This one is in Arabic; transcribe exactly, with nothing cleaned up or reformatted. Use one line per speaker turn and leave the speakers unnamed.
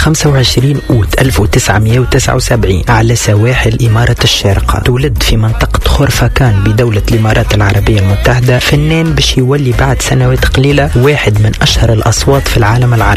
خمسة وعشرين أوت ألف وتسعمائة وتسعة وسبعين على سواحل إمارة الشارقة. تولد في منطقة خرفكان بدولة الإمارات العربية المتحدة، فنان باش يولي بعد سنوات قليلة واحد من أشهر الأصوات في العالم العربي.